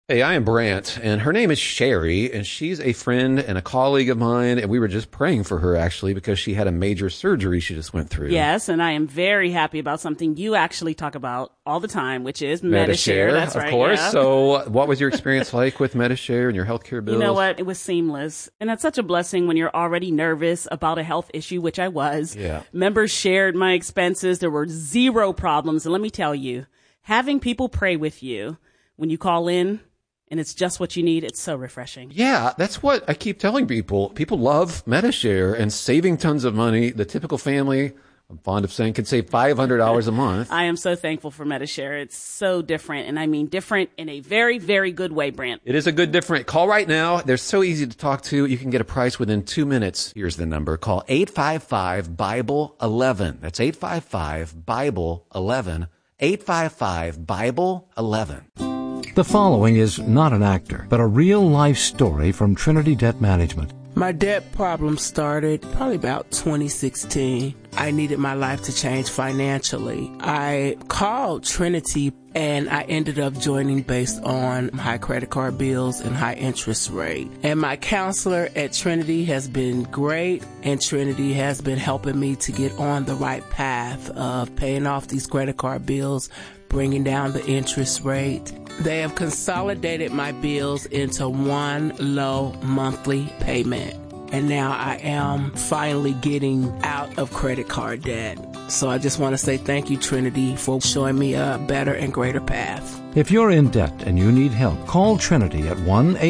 Hey, I am Brant, and her name is Sherry, and she's a friend and a colleague of mine, and we were just praying for her, actually, because she had a major surgery she just went through. Yes, and I am very happy about something you actually talk about all the time, which is Medi-Share. That's right, of course. Yeah. So what was your experience like with Medi-Share and your healthcare bills? You know what? It was seamless. And that's such a blessing when you're already nervous about a health issue, which I was. Yeah. Members shared my expenses. There were zero problems. And let me tell you, having people pray with you when you call in, and it's just what you need, it's so refreshing. Yeah, that's what I keep telling people. People love Medi-Share and saving tons of money. The typical family, I'm fond of saying, can save $500 a month. I am so thankful for Medi-Share. It's so different, and I mean different in a very, very good way, Brant. It is a good different. Call right now. They're so easy to talk to. You can get a price within 2 minutes. Here's the number. Call 855-BIBLE-11. That's 855-BIBLE-11. 855-BIBLE-11. The following is not an actor, but a real-life story from Trinity Debt Management. My debt problem started probably about 2016. I needed my life to change financially. I called Trinity and I ended up joining based on high credit card bills and high interest rate. And my counselor at Trinity has been great, and Trinity has been helping me to get on the right path of paying off these credit card bills, bringing down the interest rate. They have consolidated my bills into one low monthly payment. And now I am finally getting out of credit card debt. So I just want to say thank you, Trinity, for showing me a better and greater path. If you're in debt and you need help, call Trinity at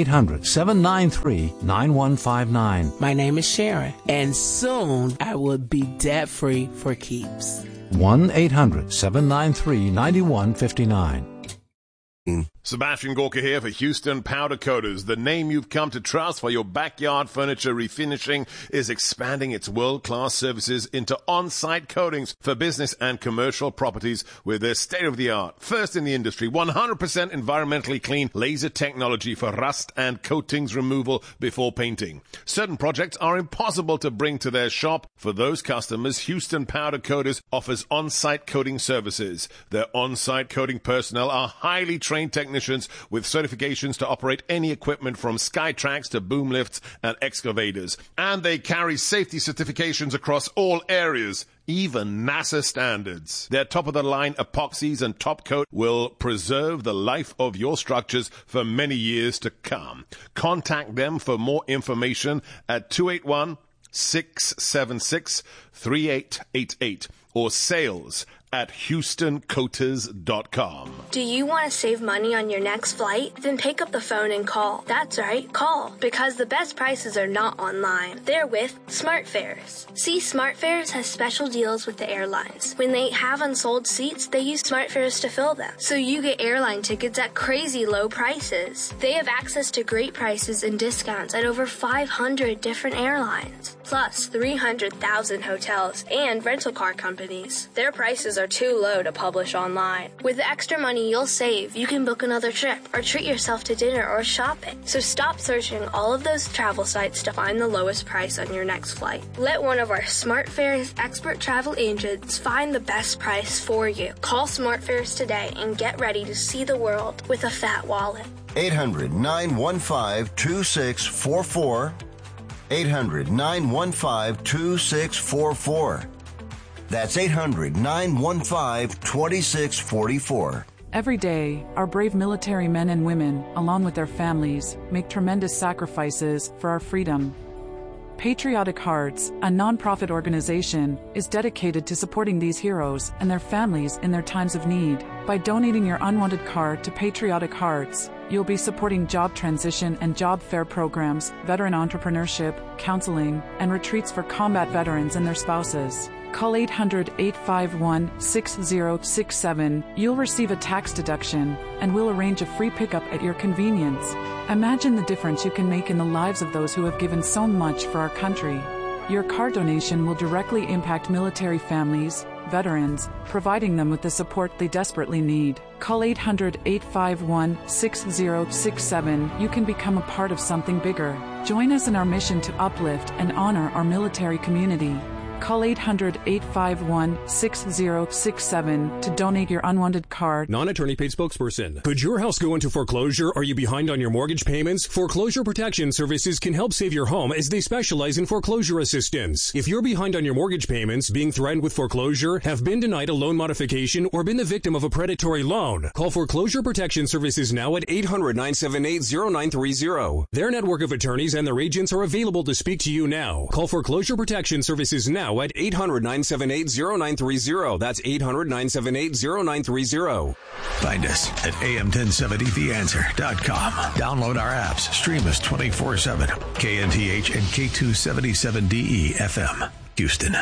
1-800-793-9159. My name is Sharon, and soon I will be debt-free for keeps. 1-800-793-9159. Sebastian Gorka here for Houston Powder Coaters. The name you've come to trust for your backyard furniture refinishing is expanding its world-class services into on-site coatings for business and commercial properties with their state-of-the-art, first in the industry, 100% environmentally clean laser technology for rust and coatings removal before painting. Certain projects are impossible to bring to their shop. For those customers, Houston Powder Coaters offers on-site coating services. Their on-site coating personnel are highly trained technicians with certifications to operate any equipment from Skytrax to boom lifts and excavators. And they carry safety certifications across all areas, even NASA standards. Their top-of-the-line epoxies and top coat will preserve the life of your structures for many years to come. Contact them for more information at 281-676-3888 or sales at HoustonCoaters.com. Do you want to save money on your next flight? Then pick up the phone and call. That's right, call. Because the best prices are not online. They're with SmartFares. See, SmartFares has special deals with the airlines. When they have unsold seats, they use SmartFares to fill them. So you get airline tickets at crazy low prices. They have access to great prices and discounts at over 500 different airlines. Plus 300,000 hotels and rental car companies. Their prices are too low to publish online. With the extra money you'll save, you can book another trip or treat yourself to dinner or shopping. So stop searching all of those travel sites to find the lowest price on your next flight. Let one of our SmartFares expert travel agents find the best price for you. Call SmartFares today and get ready to see the world with a fat wallet. 800-915-2644. 800-915-2644. That's 800-915-2644. Every day, our brave military men and women, along with their families, make tremendous sacrifices for our freedom. Patriotic Hearts, a nonprofit organization, is dedicated to supporting these heroes and their families in their times of need. By donating your unwanted car to Patriotic Hearts, you'll be supporting job transition and job fair programs, veteran entrepreneurship, counseling, and retreats for combat veterans and their spouses. Call 800-851-6067. You'll receive a tax deduction, and we'll arrange a free pickup at your convenience. Imagine the difference you can make in the lives of those who have given so much for our country. Your car donation will directly impact military families, veterans, providing them with the support they desperately need. Call 800-851-6067. You can become a part of something bigger. Join us in our mission to uplift and honor our military community. Call 800-851-6067 to donate your unwanted card. Non-attorney paid spokesperson. Could your house go into foreclosure? Are you behind on your mortgage payments? Foreclosure Protection Services can help save your home as they specialize in foreclosure assistance. If you're behind on your mortgage payments, being threatened with foreclosure, have been denied a loan modification, or been the victim of a predatory loan, call Foreclosure Protection Services now at 800-978-0930. Their network of attorneys and their agents are available to speak to you now. Call Foreclosure Protection Services now at 800-978-0930. That's 800-978-0930. Find us at am1070theanswer.com. Download our apps. Stream us 24/7. KNTH and K277DE FM, Houston.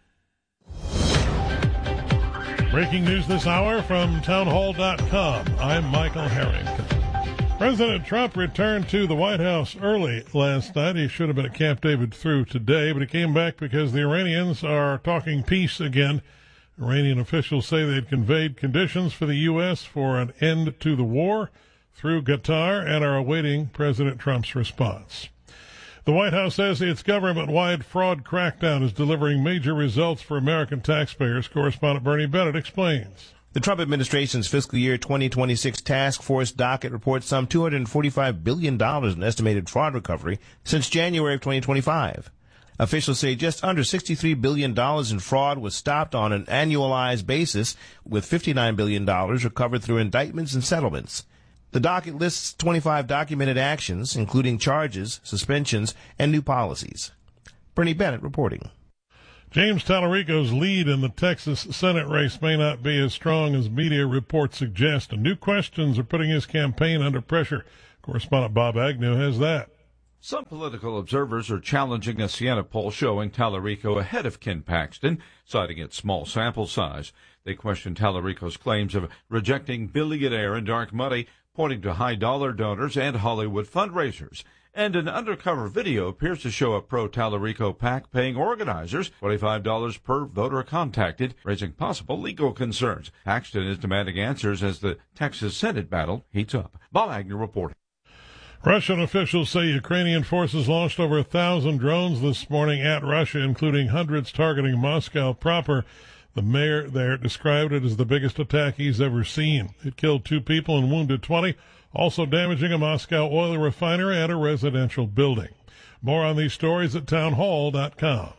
Breaking news this hour from townhall.com. I'm Michael Harrington. President Trump returned to the White House early last night. He should have been at Camp David through today, but he came back because the Iranians are talking peace again. Iranian officials say they had conveyed conditions for the U.S. for an end to the war through Qatar and are awaiting President Trump's response. The White House says its government-wide fraud crackdown is delivering major results for American taxpayers. Correspondent Bernie Bennett explains. The Trump administration's fiscal year 2026 task force docket reports some $245 billion in estimated fraud recovery since January of 2025. Officials say just under $63 billion in fraud was stopped on an annualized basis, with $59 billion recovered through indictments and settlements. The docket lists 25 documented actions, including charges, suspensions, and new policies. Bernie Bennett reporting. James Tallarico's lead in the Texas Senate race may not be as strong as media reports suggest, and new questions are putting his campaign under pressure. Correspondent Bob Agnew has that. Some political observers are challenging a Siena poll showing Tallarico ahead of Ken Paxton, citing its small sample size. They question Tallarico's claims of rejecting billionaire and dark money, pointing to high-dollar donors and Hollywood fundraisers. And an undercover video appears to show a pro-Tallarico PAC paying organizers $25 per voter contacted, raising possible legal concerns. Paxton is demanding answers as the Texas Senate battle heats up. Bob Agnew reporting. Russian officials say Ukrainian forces launched over 1,000 drones this morning at Russia, including hundreds targeting Moscow proper. The mayor there described it as the biggest attack he's ever seen. It killed 2 people and wounded 20, also damaging a Moscow oil refinery and a residential building. More on these stories at townhall.com.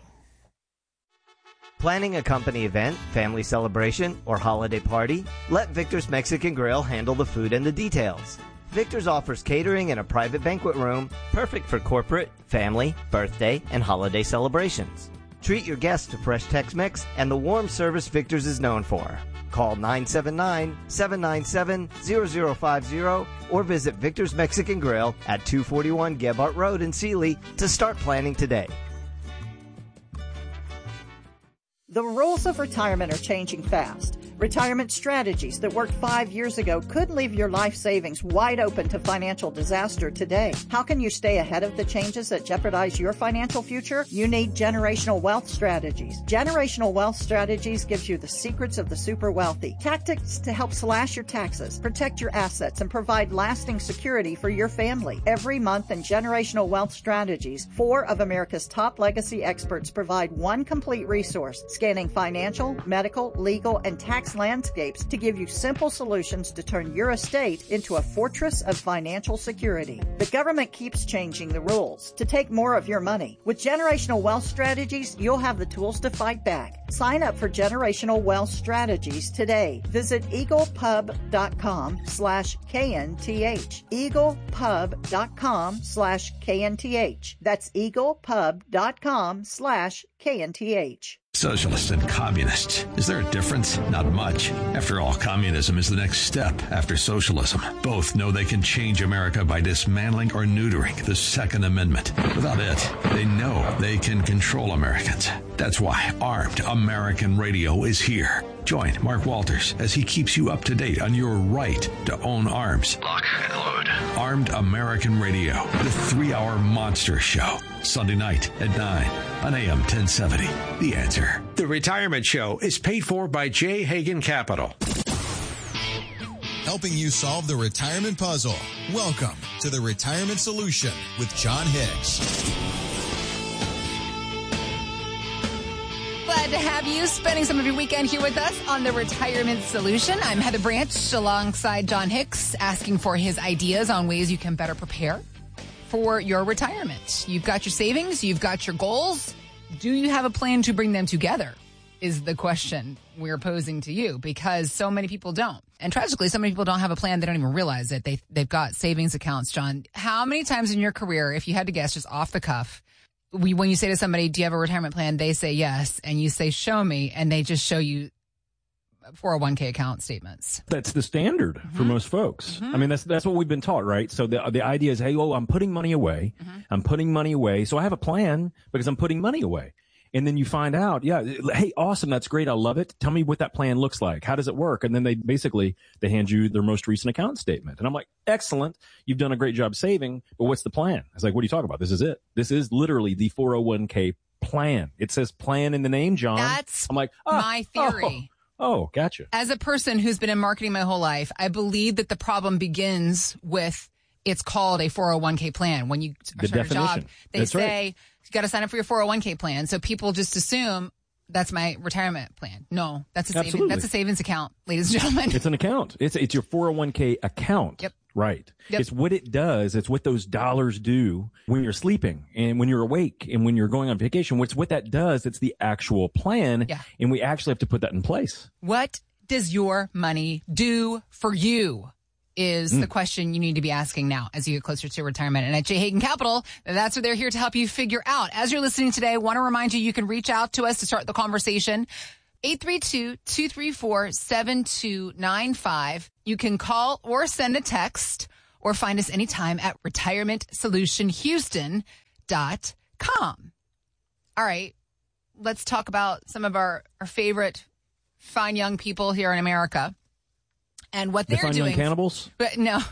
Planning a company event, family celebration, or holiday party? Let Victor's Mexican Grill handle the food and the details. Victor's offers catering in a private banquet room, perfect for corporate, family, birthday, and holiday celebrations. Treat your guests to fresh Tex-Mex and the warm service Victor's is known for. Call 979-797-0050 or visit Victor's Mexican Grill at 241 Gebhardt Road in Sealy to start planning today. The rules of retirement are changing fast. Retirement strategies that worked 5 years ago could leave your life savings wide open to financial disaster today. How can you stay ahead of the changes that jeopardize your financial future? You need Generational Wealth Strategies. Generational Wealth Strategies gives you the secrets of the super wealthy, tactics to help slash your taxes, protect your assets, and provide lasting security for your family. Every month in Generational Wealth Strategies, 4 of America's top legacy experts provide one complete resource, scanning financial, medical, legal, and tax landscapes to give you simple solutions to turn your estate into a fortress of financial security. The government keeps changing the rules to take more of your money. With Generational Wealth Strategies, you'll have the tools to fight back. Sign up for Generational Wealth Strategies today. Visit eaglepub.com/KNTH. eaglepub.com/KNTH. That's eaglepub.com/KNTH. Socialists and communists. Is there a difference? Not much. After all, communism is the next step after socialism. Both know they can change America by dismantling or neutering the Second Amendment. Without it, they know they can control Americans. That's why Armed American Radio is here. Join Mark Walters as he keeps you up to date on your right to own arms. Lock and load. Armed American Radio, the 3-hour monster show. Sunday night at 9 on AM 1070. The Answer. The Retirement Show is paid for by J. Hagan Capital. Helping you solve the retirement puzzle. Welcome to The Retirement Solution with John Hicks. Glad to have you spending some of your weekend here with us on The Retirement Solution. I'm Heather Branch alongside John Hicks, asking for his ideas on ways you can better prepare for your retirement. You've got your savings, you've got your goals. Do you have a plan to bring them together? Is the question we're posing to you, because so many people don't. And tragically, so many people don't have a plan. They don't even realize it. They've got savings accounts, John. How many times in your career, if you had to guess just off the cuff, when you say to somebody, do you have a retirement plan? They say yes. And you say, show me. And they just show you 401k account statements. That's the standard for most folks. I mean, that's what we've been taught, right? So the idea is, hey, I'm putting money away. I'm putting money away. So I have a plan because I'm putting money away. And then you find out, hey, awesome. That's great. I love it. Tell me what that plan looks like. How does it work? And then they hand you their most recent account statement. And I'm like, excellent. You've done a great job saving, but what's the plan? I was like, what are you talking about? This is it. This is literally the 401k plan. It says plan in the name, John. I'm like, my theory. Oh, gotcha. As a person who's been in marketing my whole life, I believe that the problem begins with it's called a 401k plan. When you start a job, they say you got to sign up for your 401k plan. So people just assume that's my retirement plan. No, that's a savings account, ladies and gentlemen. It's an account. It's your 401k account. Yep. Right. Yep. It's what it does. It's what those dollars do when you're sleeping and when you're awake and when you're going on vacation. What that does, it's the actual plan. Yeah. And we actually have to put that in place. What does your money do for you? Is the question you need to be asking now as you get closer to retirement. And at J. Hagan Capital, that's what they're here to help you figure out. As you're listening today, I want to remind you can reach out to us to start the conversation. 832-234-7295. You can call or send a text or find us anytime at retirementsolutionhouston.com. All right, let's talk about some of our favorite fine young people here in America. And what they're doing. Young cannibals? But no.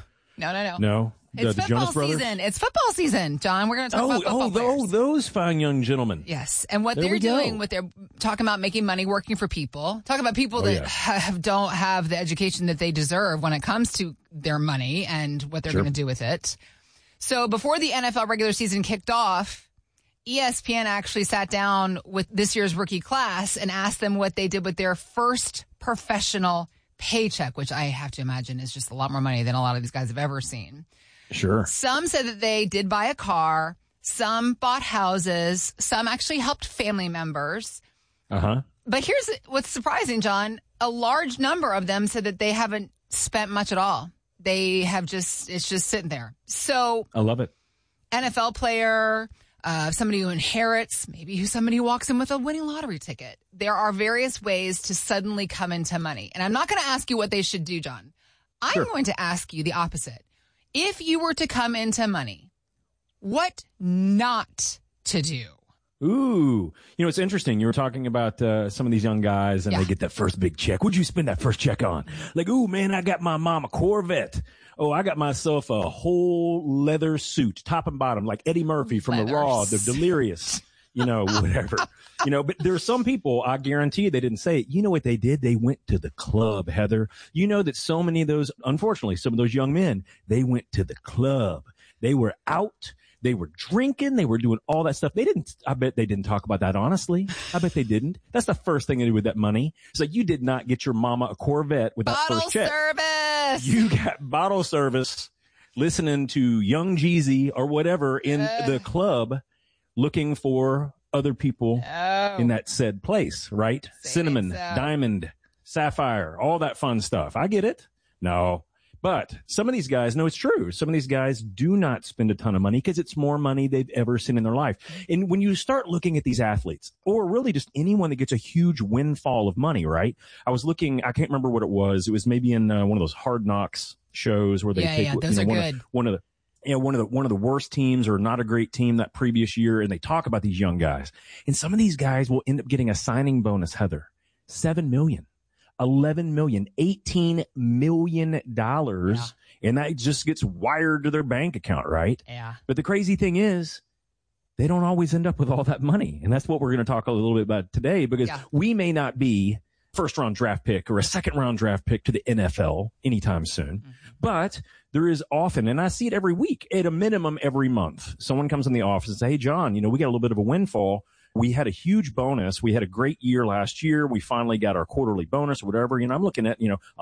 No. It's football season. It's football season, John. We're going to talk about football players. Those fine young gentlemen. Yes. And what they're doing, they're talking about making money working for people. Talking about people that don't have the education that they deserve when it comes to their money and what they're going to do with it. So before the NFL regular season kicked off, ESPN actually sat down with this year's rookie class and asked them what they did with their first professional paycheck, which I have to imagine is just a lot more money than a lot of these guys have ever seen. Sure. Some said that they did buy a car. Some bought houses. Some actually helped family members. But here's what's surprising, John. A large number of them said that they haven't spent much at all. They have it's just sitting there. So I love it. NFL player, somebody who inherits, maybe somebody who walks in with a winning lottery ticket. There are various ways to suddenly come into money. And I'm not going to ask you what they should do, John. I'm going to ask you the opposite. If you were to come into money, what not to do? Ooh. It's interesting. You were talking about some of these young guys and they get that first big check. What'd you spend that first check on? Like, ooh, man, I got my mom a Corvette. Oh, I got myself a whole leather suit, top and bottom, like Eddie Murphy from The Raw, The Delirious, whatever. But there are some people, I guarantee you, they didn't say it. You know what they did? They went to the club, Heather. You know that so many of those, unfortunately, some of those young men, they went to the club. They were out. They were drinking. They were doing all that stuff. I bet they didn't talk about that honestly. I bet they didn't. That's the first thing they did with that money. It's like you did not get your mama a Corvette with that first check. Bottle service. You got bottle service listening to Young Jeezy or whatever in the club looking for other people in that said place, right? Cinnamon, diamond, sapphire, all that fun stuff. I get it. No. But some of these guys, no, it's true. Some of these guys do not spend a ton of money because it's more money they've ever seen in their life. And when you start looking at these athletes, or really just anyone that gets a huge windfall of money, right? I was looking, I can't remember what it was. It was maybe in one of those Hard Knocks shows where they take those are good. One of the worst teams or not a great team that previous year, and they talk about these young guys. And some of these guys will end up getting a signing bonus, Heather, $7 million. $11 million, $18 million, and that just gets wired to their bank account, right? Yeah. But the crazy thing is, they don't always end up with all that money, and that's what we're going to talk a little bit about today, because we may not be first-round draft pick or a second-round draft pick to the NFL anytime soon, but there is often, and I see it every week, at a minimum every month, someone comes in the office and says, hey, John, we got a little bit of a windfall. we had a huge bonus. We had a great year last year. We finally got our quarterly bonus or whatever. I'm looking at,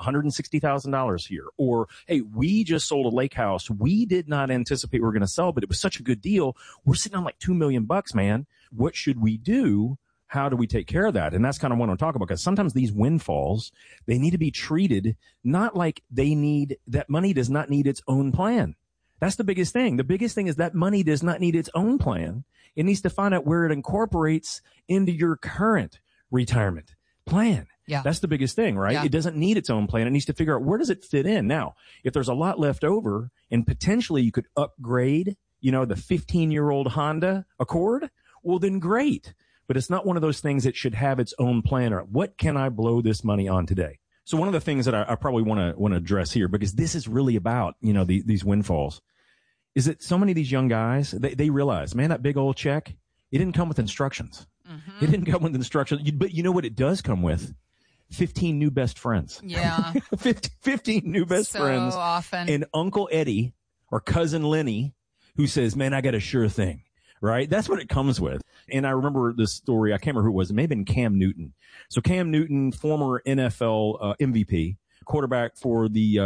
$160,000 here. Or, hey, we just sold a lake house. We did not anticipate we were going to sell, but it was such a good deal. We're sitting on like $2 million, man. What should we do? How do we take care of that? And that's kind of what I'm talking about, because sometimes these windfalls, they need to be treated not like that money does not need its own plan. That's the biggest thing. The biggest thing is that money does not need its own plan. It needs to find out where it incorporates into your current retirement plan. Yeah. That's the biggest thing, right? Yeah. It doesn't need its own plan. It needs to figure out where does it fit in. Now, if there's a lot left over and potentially you could upgrade, the 15-year-old Honda Accord, well, then great. But it's not one of those things that should have its own plan or what can I blow this money on today? So one of the things that I probably want to address here, because this is really about, these windfalls, is that so many of these young guys, they realize, man, that big old check, it didn't come with instructions. Mm-hmm. It didn't come with instructions. But you know what it does come with? 15 new best friends. Yeah. 15 new best friends. So often. And Uncle Eddie or Cousin Lenny who says, man, I got a sure thing. Right? That's what it comes with. And I remember this story. I can't remember who it was. It may have been Cam Newton. So Cam Newton, former NFL MVP, quarterback for the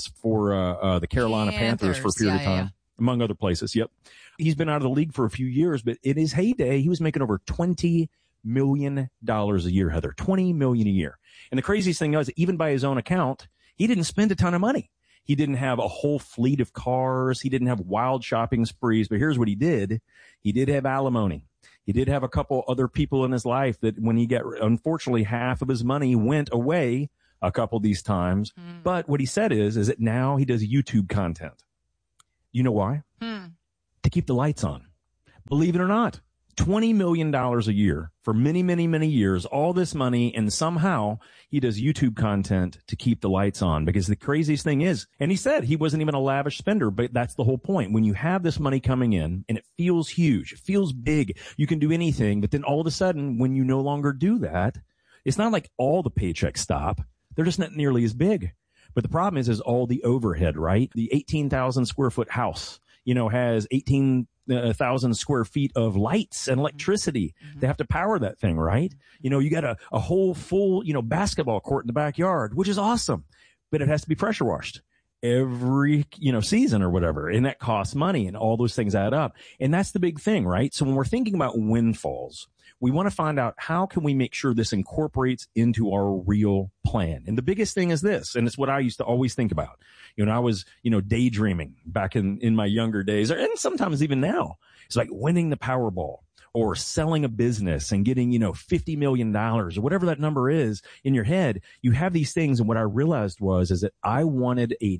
Carolina Panthers for a period of time, among other places. Yep. He's been out of the league for a few years, but in his heyday, he was making over $20 million a year, Heather. $20 million a year. And the craziest thing was, even by his own account, he didn't spend a ton of money. He didn't have a whole fleet of cars. He didn't have wild shopping sprees. But here's what he did. He did have alimony. He did have a couple other people in his life that when he got, unfortunately, half of his money went away a couple of these times. But what he said is that now he does YouTube content. You know why? To keep the lights on. Believe it or not. $20 million a year for many, many, many years, all this money, and somehow he does YouTube content to keep the lights on. Because the craziest thing is, and he said he wasn't even a lavish spender, but that's the whole point. When you have this money coming in and it feels huge, it feels big, you can do anything, but then all of a sudden, when you no longer do that, it's not like all the paychecks stop. They're just not nearly as big. But the problem is all the overhead, right? The 18,000 square foot house, has 18,000 square feet of lights and electricity. Mm-hmm. They have to power that thing, right? You got a whole full, basketball court in the backyard, which is awesome, but it has to be pressure washed every, season or whatever. And that costs money and all those things add up. And that's the big thing, right? So when we're thinking about windfalls, we want to find out how can we make sure this incorporates into our real plan. And the biggest thing is this, and it's what I used to always think about. I was, daydreaming back in my younger days, and sometimes even now. It's like winning the Powerball or selling a business and getting, $50 million or whatever that number is in your head. You have these things. And what I realized is that I wanted a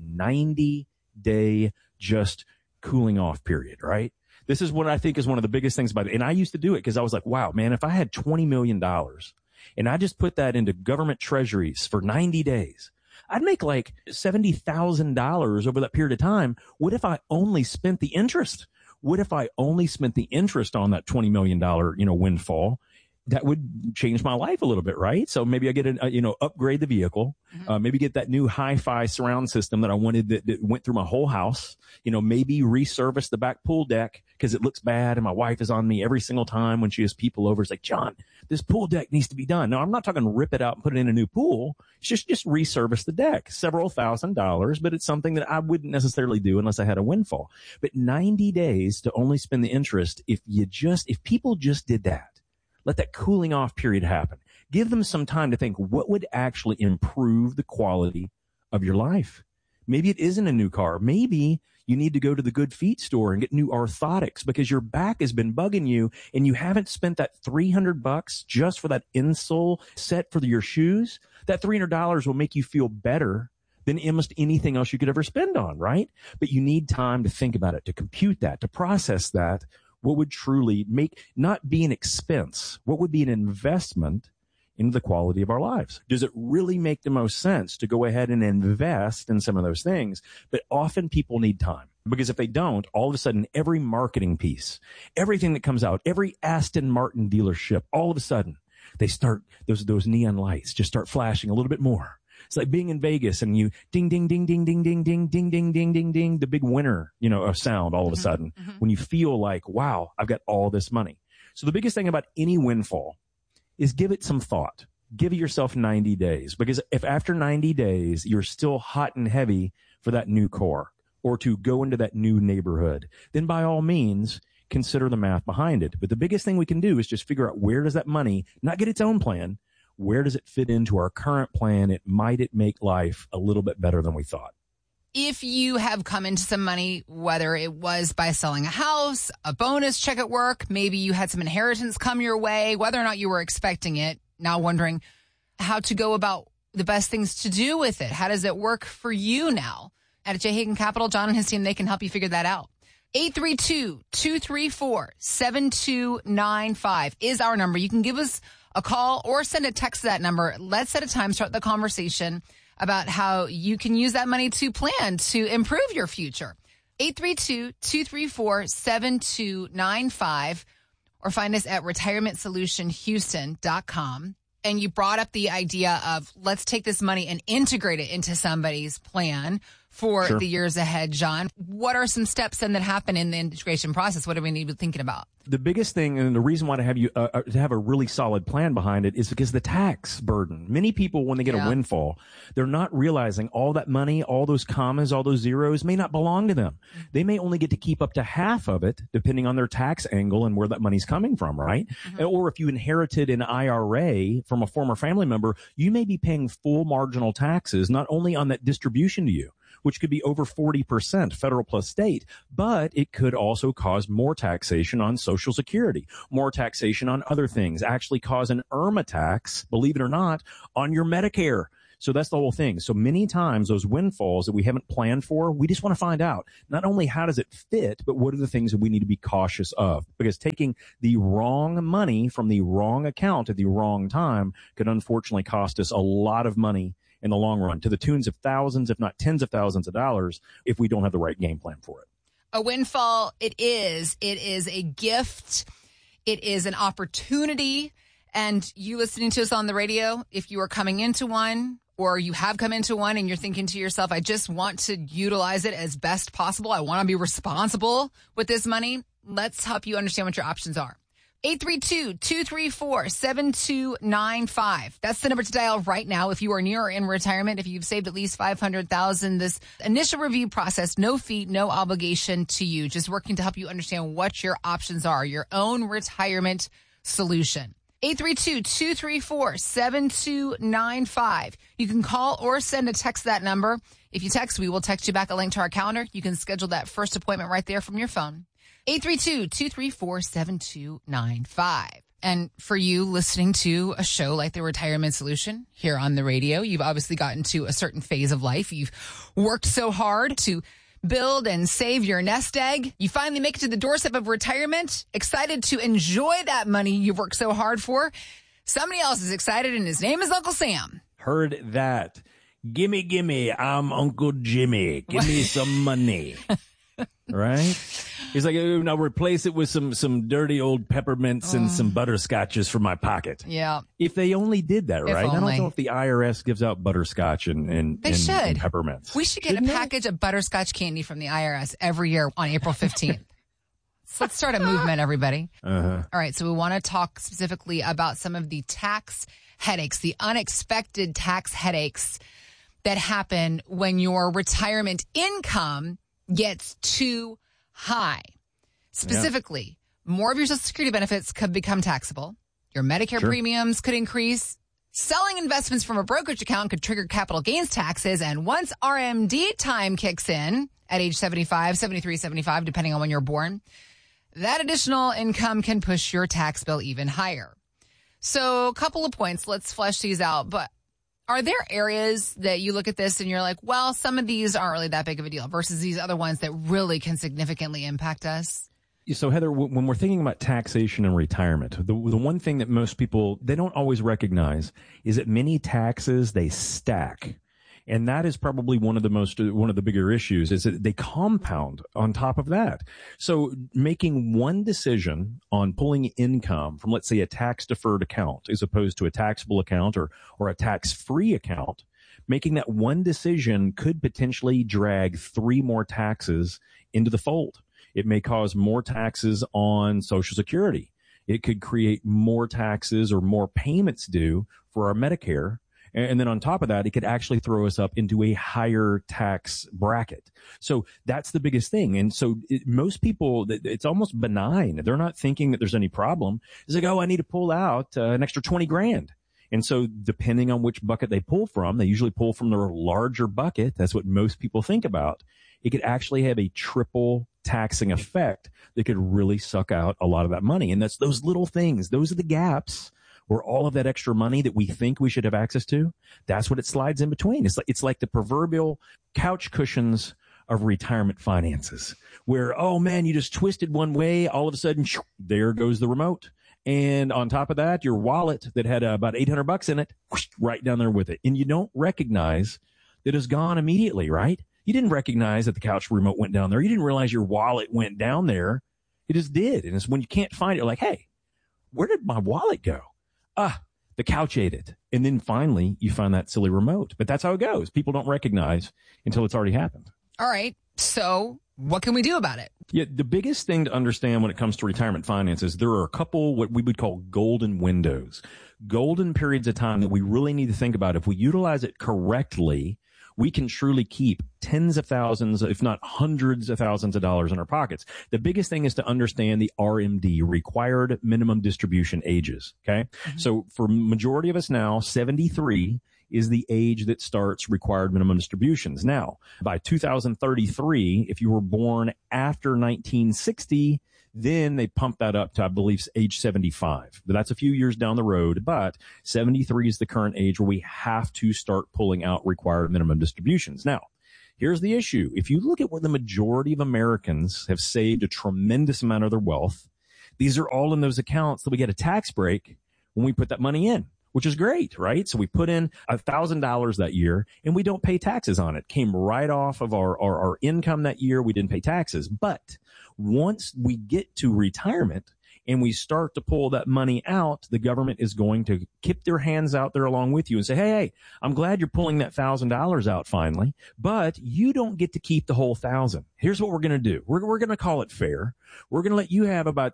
90-day just cooling off period, right? This is what I think is one of the biggest things about it. And I used to do it because I was like, wow, man, if I had $20 million and I just put that into government treasuries for 90 days, I'd make like $70,000 over that period of time. What if I only spent the interest? What if I only spent the interest on that $20 million, windfall? That would change my life a little bit, right? So maybe I get upgrade the vehicle, maybe get that new hi-fi surround system that I wanted that went through my whole house, maybe resurface the back pool deck because it looks bad and my wife is on me every single time when she has people over. It's like, John, this pool deck needs to be done. Now, I'm not talking rip it out and put it in a new pool. It's just resurface the deck, several $1,000s, but it's something that I wouldn't necessarily do unless I had a windfall. But 90 days to only spend the interest, if people just did that, let that cooling off period happen. Give them some time to think what would actually improve the quality of your life. Maybe it isn't a new car. Maybe you need to go to the Good Feet store and get new orthotics because your back has been bugging you and you haven't spent that $300 just for that insole set for your shoes. That $300 will make you feel better than almost anything else you could ever spend on, right? But you need time to think about it, to compute that, to process that. What would truly not be an expense? What would be an investment into the quality of our lives? Does it really make the most sense to go ahead and invest in some of those things? But often people need time because if they don't, all of a sudden, every marketing piece, everything that comes out, every Aston Martin dealership, all of a sudden they start, those neon lights just start flashing a little bit more. It's like being in Vegas and you ding, ding, ding, ding, ding, ding, ding, ding, ding, ding, ding, ding, the big winner, of sound all of a sudden when you feel like, wow, I've got all this money. So the biggest thing about any windfall is give it some thought. Give yourself 90 days, because if after 90 days you're still hot and heavy for that new car or to go into that new neighborhood, then by all means, consider the math behind it. But the biggest thing we can do is just figure out, where does that money not get its own plan? Where does it fit into our current plan? It make life a little bit better than we thought. If you have come into some money, whether it was by selling a house, a bonus check at work, maybe you had some inheritance come your way, whether or not you were expecting it, now wondering how to go about the best things to do with it. How does it work for you now? At J. Hagan Capital, John and his team, they can help you figure that out. 832-234-7295 is our number. You can give us a call or send a text to that number. Let's set a time, start the conversation about how you can use that money to plan to improve your future. 832-234-7295 or find us at retirementsolutionhouston.com. And you brought up the idea of let's take this money and integrate it into somebody's plan for the years ahead, John. What are some steps then that happen in the integration process? What do we need to be thinking about? The biggest thing, and the reason why to have you to have a really solid plan behind it, is because the tax burden. Many people, when they get a windfall, they're not realizing all that money, all those commas, all those zeros may not belong to them. They may only get to keep up to half of it, depending on their tax angle and where that money's coming from, right? Or if you inherited an IRA from a former family member, you may be paying full marginal taxes, not only on that distribution to you, which could be over 40% federal plus state, but it could also cause more taxation on Social Security, more taxation on other things, actually cause an IRMA tax, believe it or not, on your Medicare. So that's the whole thing. So many times those windfalls that we haven't planned for, we just want to find out not only how does it fit, but what are the things that we need to be cautious of? Because taking the wrong money from the wrong account at the wrong time could unfortunately cost us a lot of money in the long run, to the tunes of thousands, if not tens of thousands of dollars, if we don't have the right game plan for it. A windfall, it is a gift. It is an opportunity. And you listening to us on the radio, if you are coming into one or you have come into one and you're thinking to yourself, I just want to utilize it as best possible, I want to be responsible with this money, let's help you understand what your options are. 832-234-7295. That's the number to dial right now if you are near or in retirement. If you've saved at least $500,000, this initial review process, no fee, no obligation to you. Just working to help you understand what your options are, your own retirement solution. 832-234-7295. You can call or send a text to that number. If you text, we will text you back a link to our calendar. You can schedule that first appointment right there from your phone. 832-234-7295. And for you listening to a show like The Retirement Solution here on the radio, you've obviously gotten to a certain phase of life. You've worked so hard to build and save your nest egg. You finally make it to the doorstep of retirement, excited to enjoy that money you've worked so hard for. Somebody else is excited, and his name is Uncle Sam. Heard that. Gimme, I'm Uncle Jimmy. Give me some money. Right? He's like, I'll replace it with some dirty old peppermints and some butterscotches for my pocket. Yeah. If they only did that, right? Only. I don't know if the IRS gives out butterscotch and peppermints. We should get a package of butterscotch candy from the IRS every year on April 15th. So let's start a movement, everybody. All right. So we want to talk specifically about some of the tax headaches, the unexpected tax headaches that happen when your retirement income gets too high. Specifically, more of your Social Security benefits could become taxable. Your Medicare premiums could increase. Selling investments from a brokerage account could trigger capital gains taxes. And once RMD time kicks in at age 75, 73, 75, depending on when you're born, that additional income can push your tax bill even higher. So a couple of points. Let's flesh these out. But are there areas that you look at this and you're like, well, some of these aren't really that big of a deal versus these other ones that really can significantly impact us? So, Heather, when we're thinking about taxation and retirement, the one thing that most people, they don't always recognize is that many taxes, they stack. And that is probably one of the bigger issues is that they compound on top of that. So making one decision on pulling income from, let's say, a tax deferred account as opposed to a taxable account or a tax free account, making that one decision could potentially drag 3 more taxes into the fold. It may cause more taxes on Social Security. It could create more taxes or more payments due for our Medicare. And then on top of that, it could actually throw us up into a higher tax bracket. So that's the biggest thing. And so most people, it's almost benign. They're not thinking that there's any problem. It's like, oh, I need to pull out an extra 20 grand. And so depending on which bucket they pull from, they usually pull from their larger bucket. That's what most people think about. It could actually have a triple taxing effect that could really suck out a lot of that money. And that's those little things. Those are the gaps where all of that extra money that we think we should have access to, that's what it slides in between. It's like the proverbial couch cushions of retirement finances where, oh man, you just twisted one way. All of a sudden, there goes the remote. And on top of that, your wallet that had about $800 in it, right down there with it. And you don't recognize that it's gone immediately, right? You didn't recognize that the couch remote went down there. You didn't realize your wallet went down there. It just did. And it's when you can't find it, like, hey, where did my wallet go? The couch ate it. And then finally you find that silly remote. But that's how it goes. People don't recognize until it's already happened. All right. So what can we do about it? Yeah, the biggest thing to understand when it comes to retirement finances, there are a couple what we would call golden windows, golden periods of time that we really need to think about. If we utilize it correctly, we can truly keep tens of thousands, if not hundreds of thousands of dollars in our pockets. The biggest thing is to understand the RMD, required minimum distribution ages. Okay. Mm-hmm. So for majority of us now, 73 is the age that starts required minimum distributions. Now, by 2033, if you were born after 1960, then they pump that up to, I believe, age 75. That's a few years down the road, but 73 is the current age where we have to start pulling out required minimum distributions. Now, here's the issue. If you look at where the majority of Americans have saved a tremendous amount of their wealth, these are all in those accounts that we get a tax break when we put that money in, which is great, right? So we put in $1,000 that year and we don't pay taxes on it. Came right off of our income that year. We didn't pay taxes. But once we get to retirement and we start to pull that money out, the government is going to keep their hands out there along with you and say, hey, I'm glad you're pulling that $1,000 out finally, but you don't get to keep the whole $1,000. Here's what we're going to do. We're going to call it fair. We're going to let you have about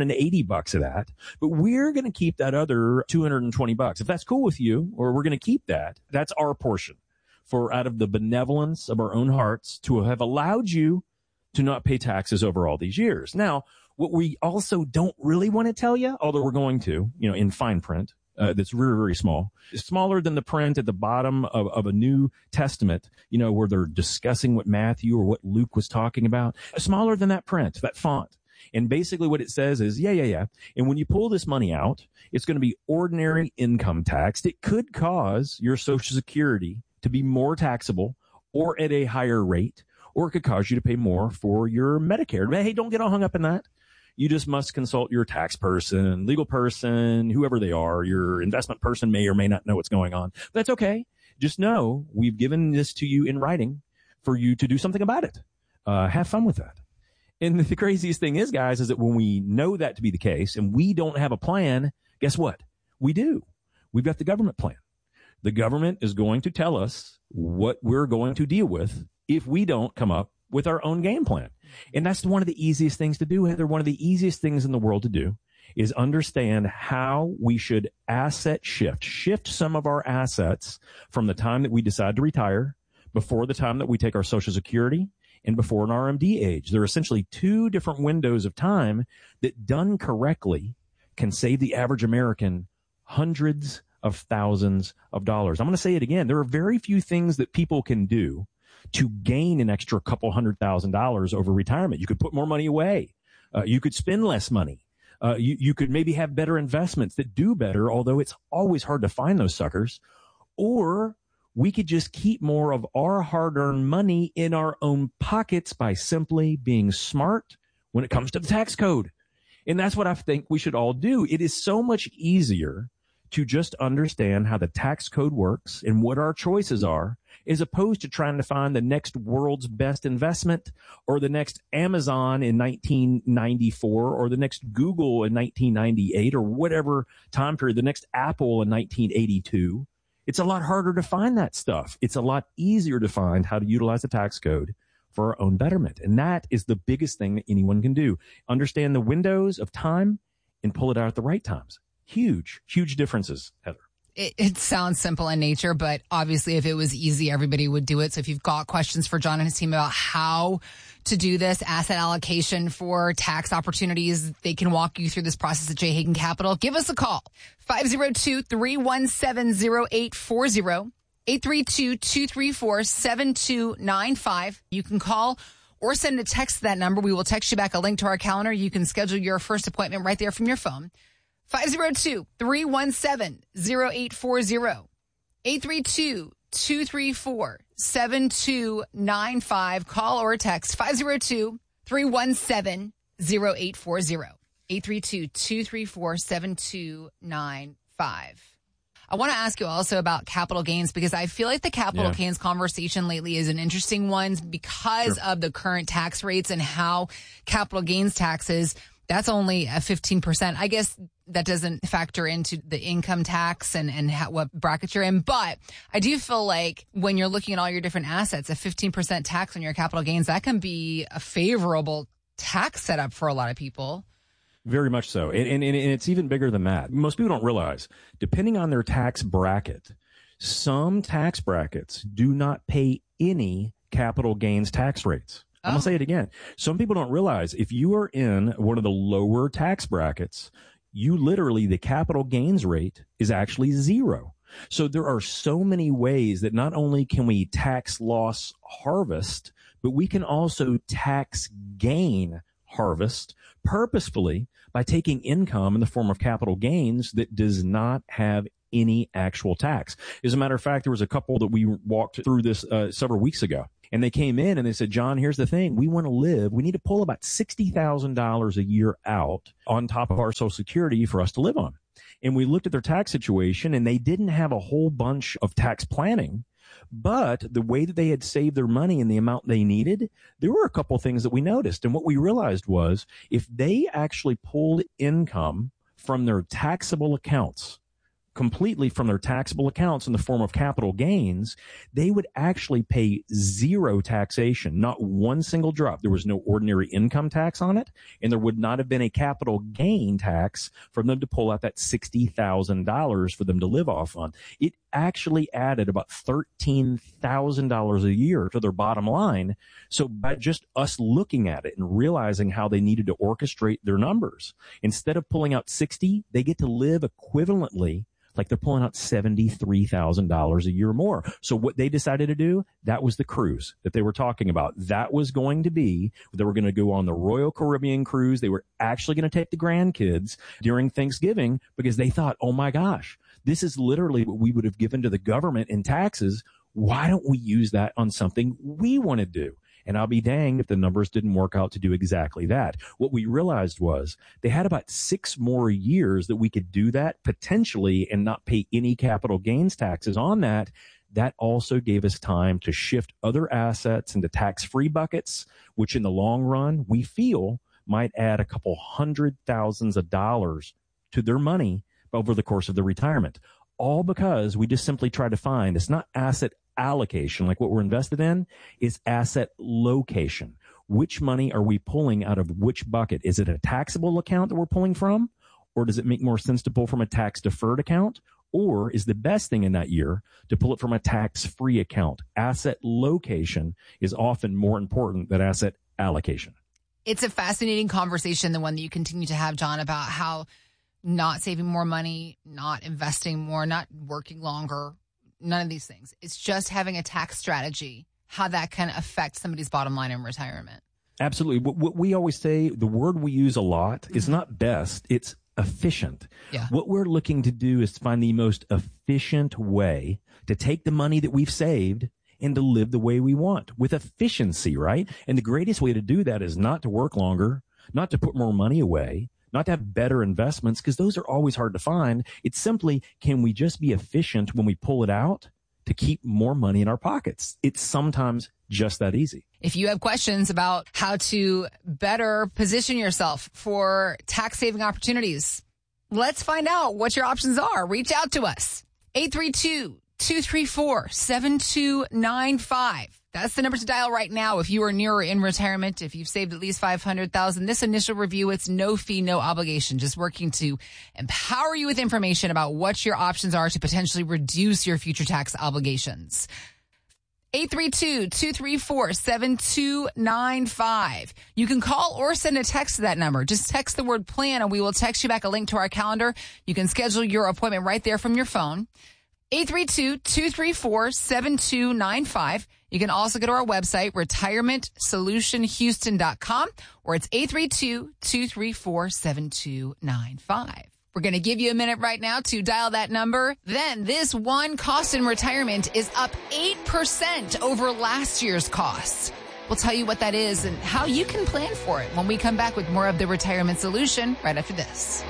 $780 of that, but we're going to keep that other $220. If that's cool with you, or we're going to keep that, that's our portion for out of the benevolence of our own hearts to have allowed you to not pay taxes over all these years. Now, what we also don't really want to tell you, although we're going to, in fine print, that's very, very small, smaller than the print at the bottom of a New Testament, where they're discussing what Matthew or what Luke was talking about, smaller than that print, that font. And basically what it says is, yeah. And when you pull this money out, it's going to be ordinary income taxed. It could cause your Social Security to be more taxable or at a higher rate, or it could cause you to pay more for your Medicare. But hey, don't get all hung up in that. You just must consult your tax person, legal person, whoever they are. Your investment person may or may not know what's going on. But that's okay. Just know we've given this to you in writing for you to do something about it. Have fun with that. And the craziest thing is, guys, is that when we know that to be the case and we don't have a plan, guess what? We do. We've got the government plan. The government is going to tell us what we're going to deal with if we don't come up with our own game plan. And that's one of the easiest things to do, Heather. One of the easiest things in the world to do is understand how we should asset shift some of our assets from the time that we decide to retire, before the time that we take our Social Security, and before an RMD age. There are essentially two different windows of time that, done correctly, can save the average American hundreds of thousands of dollars. I'm going to say it again. There are very few things that people can do to gain an extra couple $100,000 over retirement. You could put more money away. You could spend less money. You could maybe have better investments that do better, although it's always hard to find those suckers. Or we could just keep more of our hard-earned money in our own pockets by simply being smart when it comes to the tax code. And that's what I think we should all do. It is so much easier to just understand how the tax code works and what our choices are, as opposed to trying to find the next world's best investment, or the next Amazon in 1994, or the next Google in 1998, or whatever time period, the next Apple in 1982. It's a lot harder to find that stuff. It's a lot easier to find how to utilize the tax code for our own betterment. And that is the biggest thing that anyone can do. Understand the windows of time and pull it out at the right times. Huge differences, Heather. It sounds simple in nature, but obviously if it was easy, everybody would do it. So if you've got questions for John and his team about how to do this, asset allocation for tax opportunities, they can walk you through this process at J. Hagan Capital. Give us a call. 502-317-0840, 832-234-7295. You can call or send a text to that number. We will text you back a link to our calendar. You can schedule your first appointment right there from your phone. 502-317-0840, 832-234-7295. Call or text 502-317-0840, 832-234-7295. I want to ask you also about capital gains, because I feel like the capital gains conversation lately is an interesting one because of the current tax rates and how capital gains taxes, that's only a 15%. I guess that doesn't factor into the income tax and what bracket you're in. But I do feel like when you're looking at all your different assets, a 15% tax on your capital gains, that can be a favorable tax setup for a lot of people. Very much so. And it's even bigger than that. Most people don't realize, depending on their tax bracket, some tax brackets do not pay any capital gains tax rates. I'm going to say it again. Some people don't realize if you are in one of the lower tax brackets, you literally, the capital gains rate is actually zero. So there are so many ways that not only can we tax loss harvest, but we can also tax gain harvest purposefully by taking income in the form of capital gains that does not have any actual tax. As a matter of fact, there was a couple that we walked through this several weeks ago. And they came in and they said, John, here's the thing. We want to live. We need to pull about $60,000 a year out on top of our Social Security for us to live on. And we looked at their tax situation, and they didn't have a whole bunch of tax planning. But the way that they had saved their money and the amount they needed, there were a couple of things that we noticed. And what we realized was if they actually pulled income from their taxable accounts, completely from their taxable accounts in the form of capital gains, they would actually pay zero taxation, not one single drop. There was no ordinary income tax on it, and there would not have been a capital gain tax for them to pull out that $60,000 for them to live off on. It actually added about $13,000 a year to their bottom line. So by just us looking at it and realizing how they needed to orchestrate their numbers, instead of pulling out 60, they get to live equivalently like they're pulling out $73,000 a year more. So what they decided to do, that was the cruise that they were talking about. That was going to be, they were going to go on the Royal Caribbean cruise. They were actually going to take the grandkids during Thanksgiving because they thought, oh my gosh, this is literally what we would have given to the government in taxes. Why don't we use that on something we want to do? And I'll be danged if the numbers didn't work out to do exactly that. What we realized was they had about 6 more years that we could do that potentially and not pay any capital gains taxes on that. That also gave us time to shift other assets into tax-free buckets, which in the long run, we feel might add a couple $100,000s to their money over the course of the retirement. All because we just simply try to find, it's not asset allocation, like what we're invested in, is asset location. Which money are we pulling out of which bucket? Is it a taxable account that we're pulling from? Or does it make more sense to pull from a tax deferred account? Or is the best thing in that year to pull it from a tax-free account? Asset location is often more important than asset allocation. It's a fascinating conversation, the one that you continue to have, John, about how not saving more money, not investing more, not working longer, none of these things. It's just having a tax strategy, how that can affect somebody's bottom line in retirement. Absolutely. What we always say, the word we use a lot is not best, it's efficient. Yeah. What we're looking to do is find the most efficient way to take the money that we've saved and to live the way we want with efficiency, right? And the greatest way to do that is not to work longer, not to put more money away, not to have better investments, because those are always hard to find. It's simply, can we just be efficient when we pull it out to keep more money in our pockets? It's sometimes just that easy. If you have questions about how to better position yourself for tax saving opportunities, let's find out what your options are. Reach out to us. 832-234-7295. That's the number to dial right now if you are near or in retirement. If you've saved at least $500,000, this initial review, it's no fee, no obligation, just working to empower you with information about what your options are to potentially reduce your future tax obligations. 832-234-7295. You can call or send a text to that number. Just text the word plan and we will text you back a link to our calendar. You can schedule your appointment right there from your phone. 832-234-7295. You can also go to our website, retirementsolutionhouston.com, or it's 832-234-7295. We're going to give you a minute right now to dial that number. Then this one cost in retirement is up 8% over last year's costs. We'll tell you what that is and how you can plan for it when we come back with more of the Retirement Solution right after this.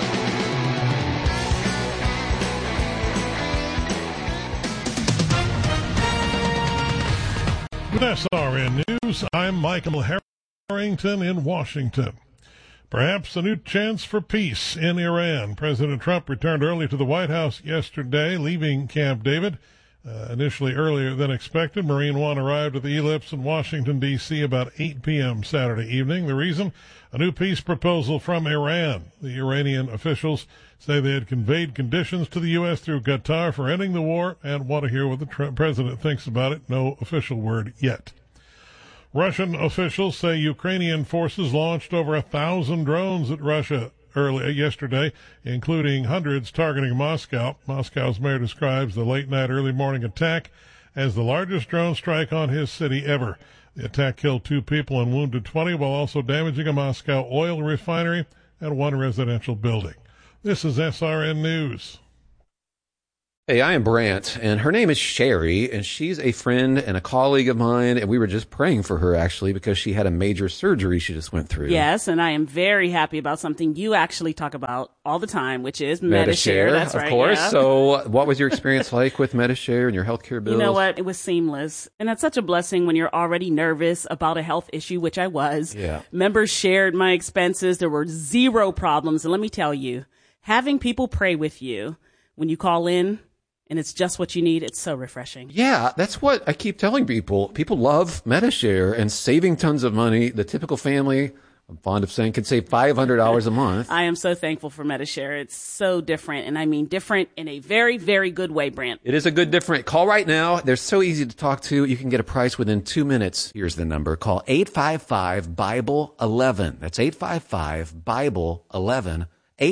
With SRN News, I'm Michael Harrington in Washington. Perhaps a new chance for peace in Iran. President Trump returned early to the White House yesterday, leaving Camp David. Initially earlier than expected, Marine One arrived at the Ellipse in Washington, D.C. about 8 p.m. Saturday evening. The reason? A new peace proposal from Iran. The Iranian officials say they had conveyed conditions to the U.S. through Qatar for ending the war and want to hear what the president thinks about it. No official word yet. Russian officials say Ukrainian forces launched over 1,000 drones at Russia yesterday, including hundreds targeting Moscow. Moscow's mayor describes the late-night, early-morning attack as the largest drone strike on his city ever. The attack killed 2 people and wounded 20, while also damaging a Moscow oil refinery and 1 residential building. This is SRN News. Hey, I am Brant, and her name is Sherry, and she's a friend and a colleague of mine, and we were just praying for her, actually, because she had a major surgery she just went through. Yes, and I am very happy about something you actually talk about all the time, which is Medi-Share. That's right. Of course. Yeah. So what was your experience like with Medi-Share and your healthcare bills? You know what? It was seamless. And that's such a blessing when you're already nervous about a health issue, which I was. Yeah. Members shared my expenses. There were 0 problems. And let me tell you, having people pray with you when you call in, and it's just what you need, it's so refreshing. Yeah, that's what I keep telling people. People love Medi-Share and saving tons of money. The typical family, I'm fond of saying, can save $500 a month. I am so thankful for Medi-Share. It's so different, and I mean different in a very, very good way, Brant. It is a good different. Call right now. They're so easy to talk to. You can get a price within 2 minutes. Here's the number. Call 855-BIBLE-11. That's 855-BIBLE-11.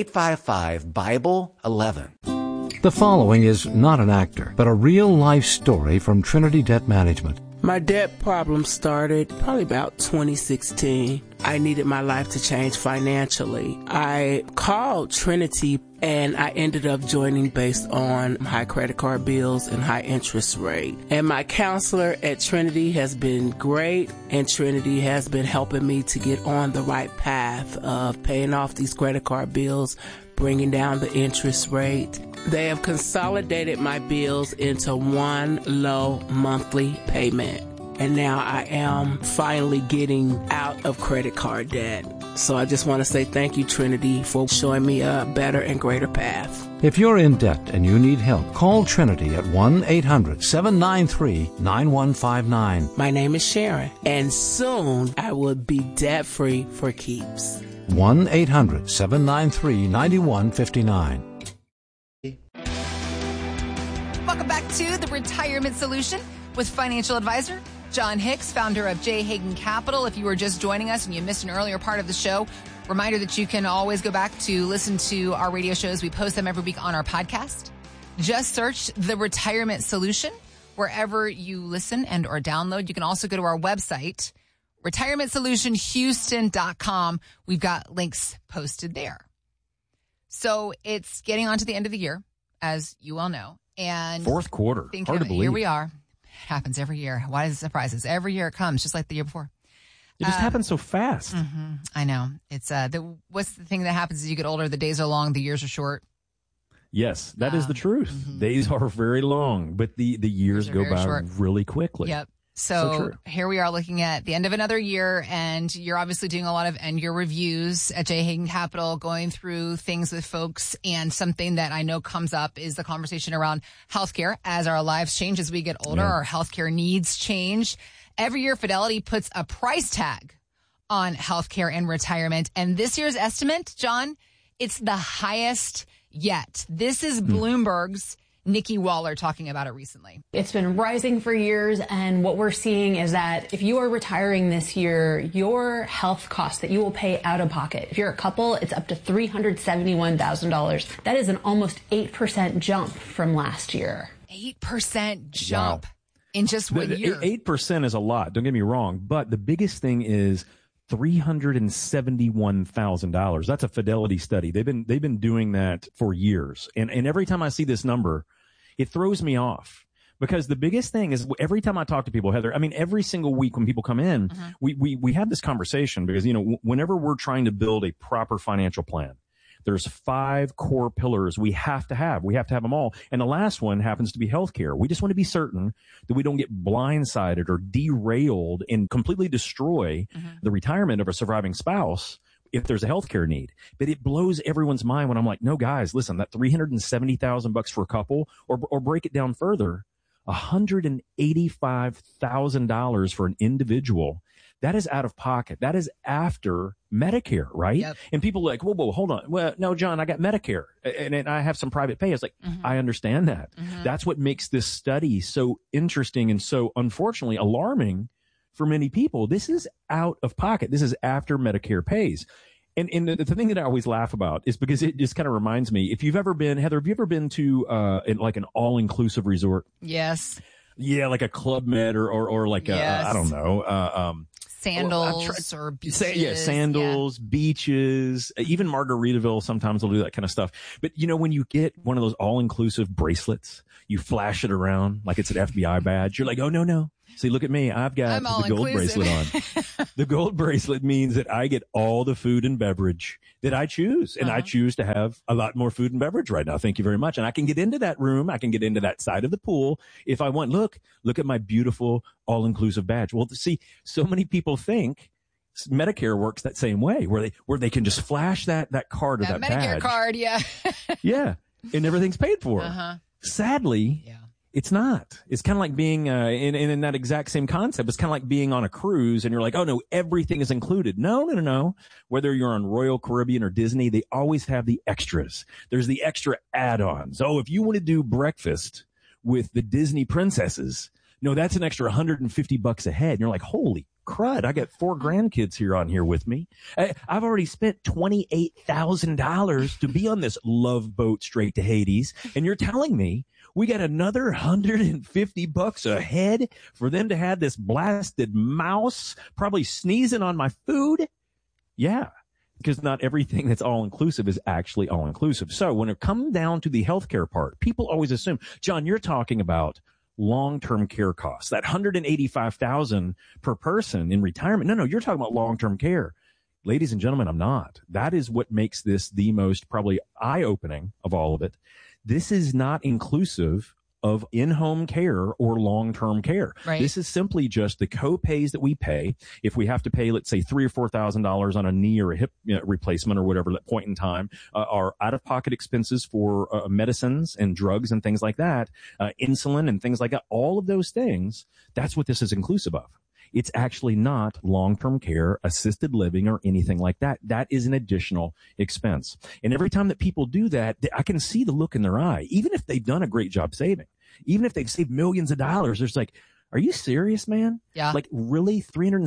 855-BIBLE-11. The following is not an actor, but a real-life story from Trinity Debt Management. My debt problem started probably about 2016. I needed my life to change financially. I called Trinity and I ended up joining based on high credit card bills and high interest rate. And my counselor at Trinity has been great, and Trinity has been helping me to get on the right path of paying off these credit card bills, bringing down the interest rate. They have consolidated my bills into one low monthly payment. And now I am finally getting out of credit card debt. So I just want to say thank you, Trinity, for showing me a better and greater path. If you're in debt and you need help, call Trinity at 1-800-793-9159. My name is Sharon, and soon I will be debt-free for keeps. 1-800-793-9159. Welcome back to the Retirement Solution with financial advisor John Hicks, founder of J. Hagan Capital. If you were just joining us and you missed an earlier part of the show, reminder that you can always go back to listen to our radio shows. We post them every week on our podcast. Just search the Retirement Solution wherever you listen and or download. You can also go to our website, retirementsolutionhouston.com. We've got links posted there. So it's getting on to the end of the year, as you all know. And fourth quarter. Hard to believe. Here we are. It happens every year. Why does it surprise us? Every year it comes, just like the year before. It just happens so fast. Mm-hmm. I know. It's what's the thing that happens as you get older? The days are long, the years are short. Yes, that is the truth. Mm-hmm. Days are very long, but the years go by short. really quickly. Yep. So here we are looking at the end of another year, and you're obviously doing a lot of end-year reviews at J. Hagan Capital, going through things with folks, and something that I know comes up is the conversation around healthcare. As our lives change, as we get older, our healthcare needs change. Every year, Fidelity puts a price tag on healthcare and retirement, and this year's estimate, John, it's the highest yet. This is Bloomberg's Nikki Waller talking about it recently. It's been rising for years, and what we're seeing is that if you are retiring this year, your health costs that you will pay out of pocket, if you're a couple, it's up to $371,000. That is an almost 8% jump from last year. 8% jump in just 1 year. 8% is a lot, don't get me wrong, but the biggest thing is $371,000. That's a Fidelity study. They've been doing that for years. And every time I see this number, it throws me off, because the biggest thing is every time I talk to people, Heather, I mean, every single week when people come in, we have this conversation because, whenever we're trying to build a proper financial plan, there's 5 core pillars we have to have. We have to have them all. And the last one happens to be healthcare. We just want to be certain that we don't get blindsided or derailed and completely destroy the retirement of a surviving spouse if there's a healthcare need. But it blows everyone's mind when I'm like, no, guys, listen, that $370,000 for a couple, or break it down further, $185,000 for an individual. That is out of pocket. That is after Medicare, right? Yep. And people are like, whoa, hold on. Well, no, John, I got Medicare and I have some private pay. It's like, I understand that. That's what makes this study so interesting and so unfortunately alarming for many people. This is out of pocket. This is after Medicare pays. And the thing that I always laugh about is because it just kind of reminds me, if you've ever been, Heather, have you ever been to like an all-inclusive resort? Yes. Yeah, like a Club Med or like I don't know, sandals or beaches. Sandals, beaches, even Margaritaville sometimes will do that kind of stuff. But when you get one of those all-inclusive bracelets, you flash it around like it's an FBI badge. You're like, oh, no. See, look at me. I've got the gold bracelet on. The gold bracelet means that I get all the food and beverage that I choose. And I choose to have a lot more food and beverage right now. Thank you very much. And I can get into that room. I can get into that side of the pool if I want. Look at my beautiful all-inclusive badge. Well, see, so many people think Medicare works that same way, where they can just flash that card or that Medicare badge. card, yeah, and everything's paid for. Sadly, it's not. It's kind of like being in that exact same concept. It's kind of like being on a cruise and you're like, oh no, everything is included. No. Whether you're on Royal Caribbean or Disney, they always have the extras. There's the extra add-ons. Oh, if you want to do breakfast with the Disney princesses, no, that's an extra $150 a head. And you're like, holy crud, I got 4 grandkids here on here with me. I've already spent $28,000 to be on this love boat straight to Hades. And you're telling me we got another $150 a head for them to have this blasted mouse probably sneezing on my food? Yeah, because not everything that's all-inclusive is actually all-inclusive. So when it comes down to the healthcare part, people always assume, John, you're talking about long-term care costs, that $185,000 per person in retirement. No, you're talking about long-term care. Ladies and gentlemen, I'm not. That is what makes this the most probably eye-opening of all of it. This is not inclusive of in-home care or long-term care. Right. This is simply just the co-pays that we pay. If we have to pay, let's say $3,000 or $4,000 on a knee or a hip replacement or whatever at point in time, our out-of-pocket expenses for medicines and drugs and things like that, insulin and things like that, all of those things, that's what this is inclusive of. It's actually not long-term care, assisted living, or anything like that. That is an additional expense. And every time that people do that, I can see the look in their eye, even if they've done a great job saving, even if they've saved millions of dollars. It's like, are you serious, man? Yeah. Like really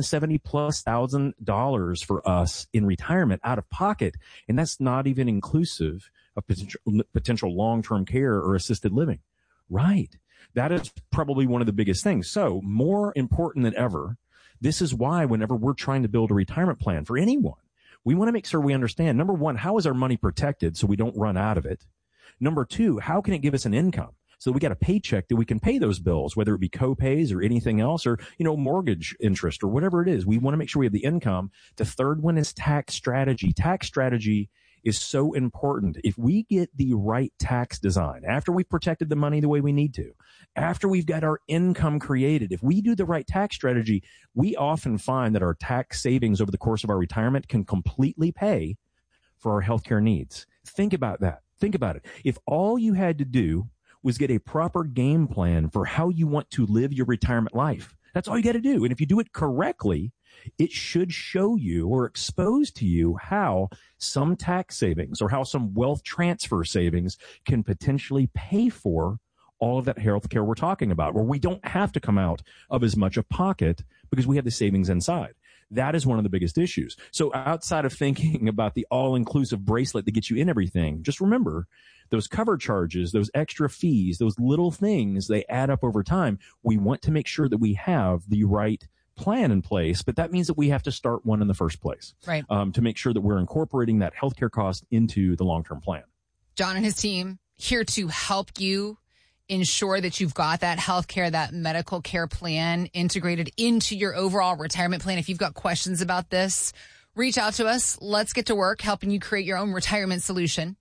$370,000+ for us in retirement out of pocket. And that's not even inclusive of potential long-term care or assisted living. Right. That is probably one of the biggest things. So more important than ever, this is why whenever we're trying to build a retirement plan for anyone, we want to make sure we understand, number one, how is our money protected so we don't run out of it? Number two, how can it give us an income? So we got a paycheck that we can pay those bills, whether it be co-pays or anything else, or, mortgage interest or whatever it is. We want to make sure we have the income. The third one is tax strategy. Tax strategy is so important. If we get the right tax design, after we've protected the money the way we need to, after we've got our income created, if we do the right tax strategy, we often find that our tax savings over the course of our retirement can completely pay for our healthcare needs. Think about that. Think about it. If all you had to do was get a proper game plan for how you want to live your retirement life, that's all you got to do. And if you do it correctly, it should show you or expose to you how some tax savings or how some wealth transfer savings can potentially pay for all of that health care we're talking about, where we don't have to come out of as much of pocket because we have the savings inside. That is one of the biggest issues. So outside of thinking about the all-inclusive bracelet that gets you in everything, just remember those cover charges, those extra fees, those little things, they add up over time. We want to make sure that we have the right plan in place, but that means that we have to start one in the first place, right? To make sure that we're incorporating that healthcare cost into the long-term plan. John and his team here to help you ensure that you've got that healthcare, that medical care plan integrated into your overall retirement plan. If you've got questions about this, reach out to us. Let's get to work helping you create your own retirement solution.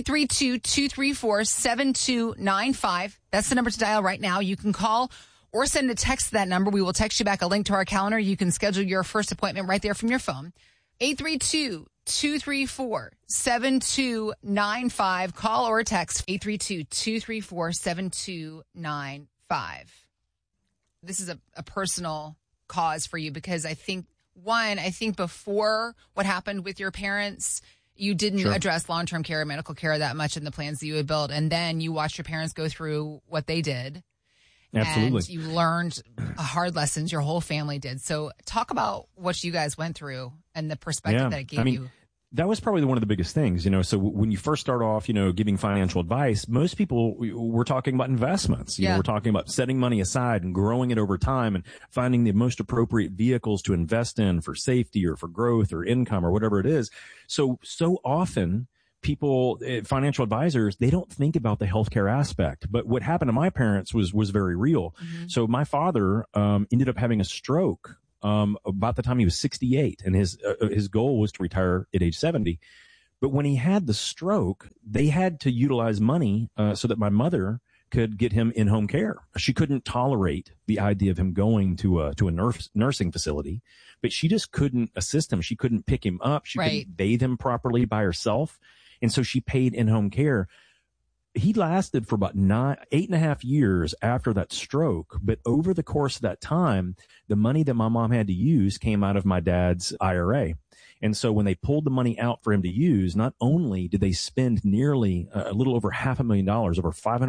832-234-7295. That's the number to dial right now. You can call or send a text to that number. We will text you back a link to our calendar. You can schedule your first appointment right there from your phone. 832-234-7295. Call or text 832-234-7295. This is a personal cause for you because I think before what happened with your parents, you didn't address long-term care or medical care that much in the plans that you had built. And then you watched your parents go through what they did. Absolutely. And you learned hard lessons. Your whole family did. So talk about what you guys went through and the perspective that it gave you. That was probably one of the biggest things, so when you first start off, giving financial advice, most people were talking about investments. We're talking about setting money aside and growing it over time and finding the most appropriate vehicles to invest in for safety or for growth or income or whatever it is. So often people, financial advisors, they don't think about the healthcare aspect. But what happened to my parents was very real. Mm-hmm. So my father ended up having a stroke about the time he was 68, and his goal was to retire at age 70. But when he had the stroke, they had to utilize money so that my mother could get him in-home care. She couldn't tolerate the idea of him going to a nursing facility, but she just couldn't assist him. She couldn't pick him up. She couldn't bathe him properly by herself. And so she paid in-home care. He lasted for about 8.5 years after that stroke. But over the course of that time, the money that my mom had to use came out of my dad's IRA. And so when they pulled the money out for him to use, not only did they spend nearly a little over $500,000, over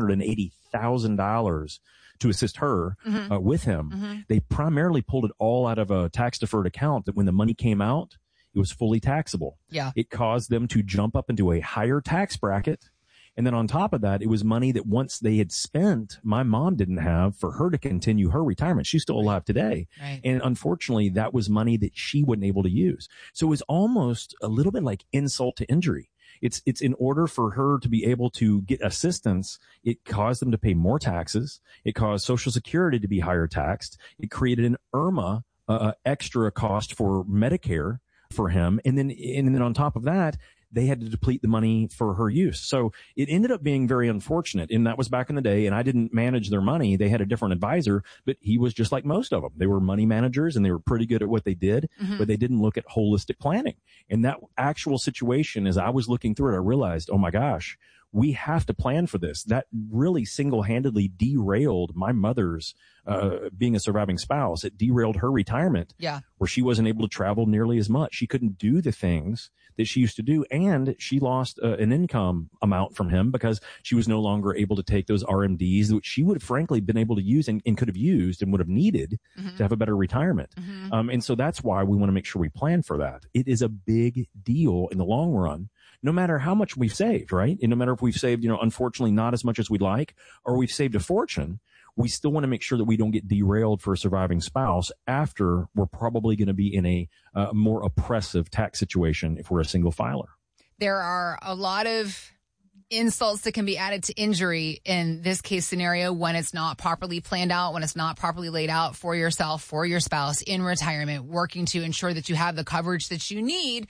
$580,000 to assist her with him, they primarily pulled it all out of a tax-deferred account that when the money came out, it was fully taxable. Yeah. It caused them to jump up into a higher tax bracket. And then on top of that, it was money that once they had spent, my mom didn't have for her to continue her retirement. She's still alive today. Right. And unfortunately, that was money that she wasn't able to use. So it was almost a little bit like insult to injury. It's in order for her to be able to get assistance, it caused them to pay more taxes. It caused Social Security to be higher taxed. It created an IRMA extra cost for Medicare for him. And then on top of that, they had to deplete the money for her use. So it ended up being very unfortunate. And that was back in the day. And I didn't manage their money. They had a different advisor, but he was just like most of them. They were money managers and they were pretty good at what they did, but they didn't look at holistic planning. And that actual situation, as I was looking through it, I realized, oh my gosh, we have to plan for this. That really single-handedly derailed my mother's being a surviving spouse. It derailed her retirement, where she wasn't able to travel nearly as much. She couldn't do the things that she used to do, and she lost an income amount from him because she was no longer able to take those RMDs, which she would have frankly been able to use and could have used and would have needed to have a better retirement. And so that's why we want to make sure we plan for that. It is a big deal in the long run, no matter how much we've saved, right? And no matter if we've saved, unfortunately not as much as we'd like, or we've saved a fortune, we still want to make sure that we don't get derailed for a surviving spouse after we're probably going to be in a more oppressive tax situation if we're a single filer. There are a lot of insults that can be added to injury in this case scenario when it's not properly planned out, when it's not properly laid out for yourself, for your spouse in retirement, working to ensure that you have the coverage that you need.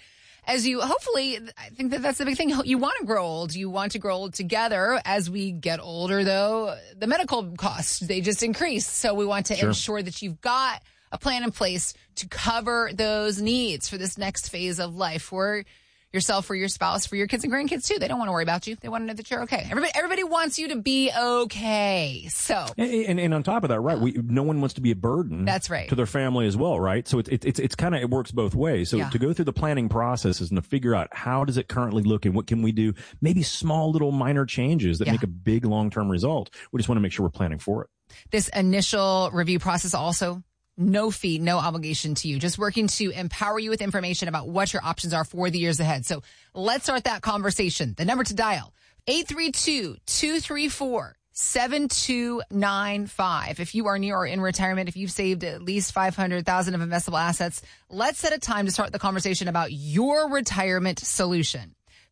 as you hopefully, I think that's the big thing. You want to grow old. You want to grow old together. As we get older, though, the medical costs, they just increase. So we want to ensure that you've got a plan in place to cover those needs for this next phase of life for yourself, for your spouse, for your kids and grandkids too. They don't want to worry about you. They want to know that you're okay. Everybody wants you to be okay. So, and on top of that, right? No one wants to be a burden. That's right. To their family as well, right? So it's kind of, it works both ways. So to go through the planning processes and to figure out how does it currently look and what can we do? Maybe small little minor changes that make a big long-term result. We just want to make sure we're planning for it. This initial review process also, no fee, no obligation to you. Just working to empower you with information about what your options are for the years ahead. So let's start that conversation. The number to dial, 832-234-7295. If you are near or in retirement, if you've saved at least $500,000 of investable assets, let's set a time to start the conversation about your retirement solution.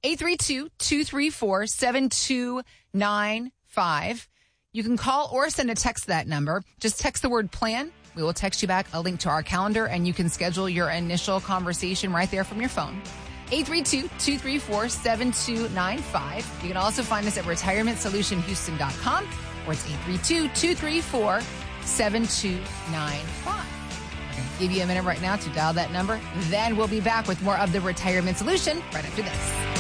832-234-7295. You can call or send a text to that number. Just text the word plan. We will text you back a link to our calendar, and you can schedule your initial conversation right there from your phone. 832-234-7295. You can also find us at retirementsolutionhouston.com, or it's 832-234-7295. I'm going to give you a minute right now to dial that number. Then we'll be back with more of the Retirement Solution right after this.